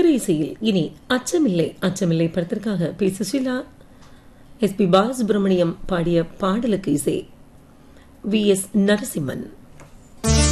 திரை இசையில் இனி அச்சமில்லை அச்சமில்லை படத்திற்காக B Sushila S B Balasubramaniam பாடிய பாடலுக்கு இசை வி எஸ் நரசிம்மன்.